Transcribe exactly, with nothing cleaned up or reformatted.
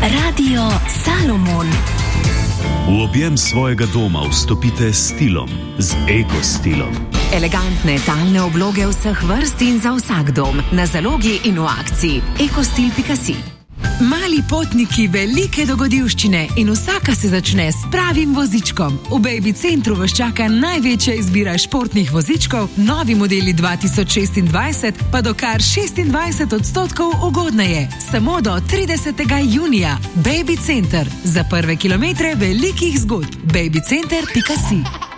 Radio Salomon. V objem svojega doma vstopite s stilom, z eko-stilom. Elegantne talne obloge vseh vrst in za vsak dom, na zalogi in v akciji. ekostil pika si. Mali potniki, velike dogodivščine in vsaka se začne s pravim vozičkom. V Baby Centru vas čaka največja izbira športnih vozičkov, novi modeli dva tisoč šestindvajset pa do kar šestindvajset odstotkov ugodneje. Samo do tridesetega junija. Baby Center. Za prve kilometre velikih zgodb. baby center pika si.